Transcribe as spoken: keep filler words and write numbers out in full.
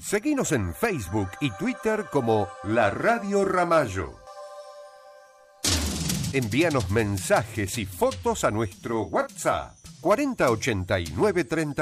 Seguinos en Facebook y Twitter como La Radio Ramallo. Envíanos mensajes y fotos a nuestro WhatsApp cuarenta ochenta y nueve treinta.